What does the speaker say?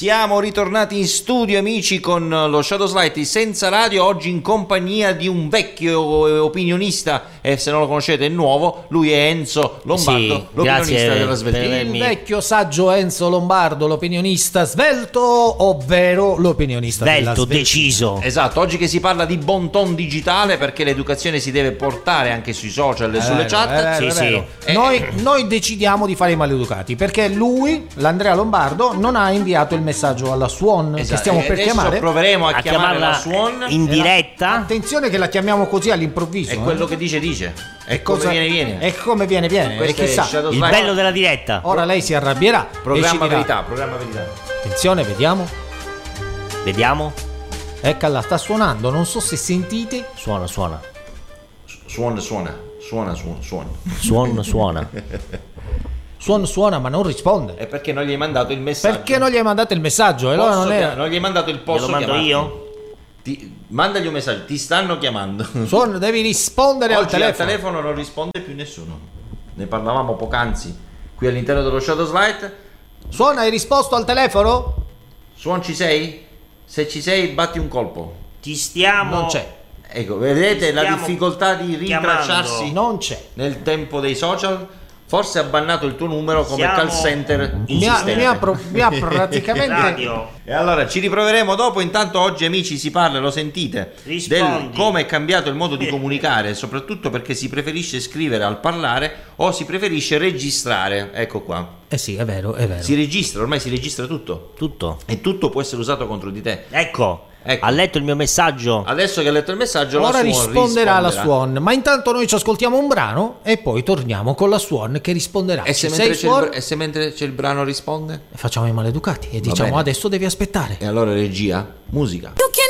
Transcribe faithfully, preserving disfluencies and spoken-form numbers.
Siamo ritornati in studio, amici, con lo Shadow Slide senza radio, oggi in compagnia di un vecchio opinionista, e se non lo conoscete è nuovo, lui è Enzo Lombardo, sì, l'opinionista della Svelta. Il vecchio saggio Enzo Lombardo, l'opinionista svelto, ovvero l'opinionista svelto, della Svelta. deciso. Esatto, oggi che si parla di bon ton digitale, perché l'educazione si deve portare anche sui social e sulle vero, chat. è vero, Sì, è sì. vero. Eh, Noi, noi decidiamo di fare i maleducati perché lui, l'Andrea Lombardo, non ha inviato il messaggio alla Swan, Esatto, che stiamo e per adesso chiamare. proveremo a, A chiamare la chiamarla Swan. in diretta. Attenzione che la chiamiamo così all'improvviso. È eh. quello che dice dice. E Cosa- come viene viene. E come viene viene. E Questo è chissà. Shadow Il Slide. bello della diretta. Ora lei si arrabbierà. e ci Programma dirà- verità, programma verità. Attenzione, vediamo. Vediamo. Eccola, sta suonando. Non so se sentite. Suona, suona. Suona, suona, suona, suona, suona. Suona, suona. Suona, suona, ma non risponde. È perché non gli hai mandato il messaggio. Perché non gli hai mandato il messaggio? E allora Posso non è... chiam- non gli hai mandato il posto. Glielo mando io? Ti... Mandagli un messaggio, ti stanno chiamando. Suona, devi rispondere al Oggi telefono. al telefono non risponde più nessuno. Ne parlavamo poc'anzi qui all'interno dello Shadow Slide. Suona, hai risposto al telefono? Suon, ci sei? Se ci sei, batti un colpo. Ti stiamo. Non c'è. Ecco, vedete Ti la stiamo difficoltà di rintracciarsi chiamando. Non c'è. nel tempo dei social? Forse ha bannato il tuo numero come Siamo call center Mi ha, insistente. mi ha pro- mi ha praticamente... Radio. E allora ci riproveremo dopo. Intanto oggi, amici, si parla, lo sentite, Rispondi. del come è cambiato il modo di comunicare, soprattutto perché si preferisce scrivere al parlare o si preferisce registrare. Ecco qua, Eh sì, è vero, è vero. si registra, ormai si registra tutto Tutto. e tutto può essere usato contro di te. Ecco. Ecco. Ha letto il mio messaggio. Adesso che ha letto il messaggio, la Ora Swan risponderà la risponderà. Swan, ma intanto noi ci ascoltiamo un brano e poi torniamo con la Swan che risponderà. E se, Ci mentre sei, c'è il, Swan? br- e se mentre c'è il brano risponde? Facciamo i maleducati e diciamo bene. adesso devi aspettare. E allora regia, musica. You